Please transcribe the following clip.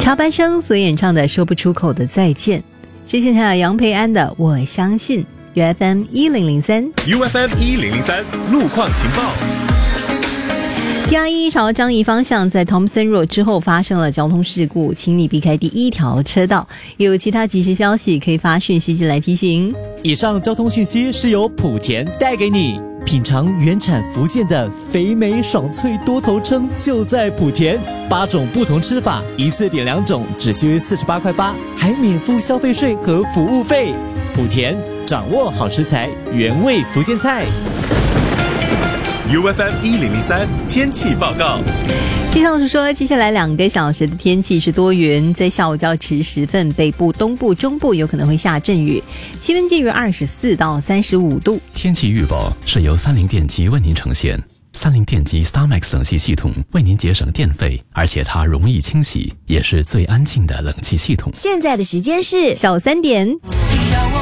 插班生所演唱的说不出口的再见。之前还有杨培安的我相信。 UFM 1003 UFM 1003路况情报。 T21朝樟宜方向在 Thompson Road 之后发生了交通事故，请你避开第一条车道。有其他即时消息可以发讯息进来提醒。 以上交通讯息是由莆田带给你。品尝原产福建的肥美爽脆多头称就在莆田，8种不同吃法，一次点2种，只需48块8，还免付消费税和服务费。莆田掌握好食材，原味福建菜。 UFM 1003天气报告。 气象署说，接下来2个小时的天气是多云，在下午较迟时分，北部、东部、中部有可能会下阵雨，气温介于24到35度。 天气预报是由三菱电机为您呈现。三菱电机 StarMax 冷气系统为您节省电费，而且它容易清洗，也是最安静的冷气系统。 现在的时间是下午3点。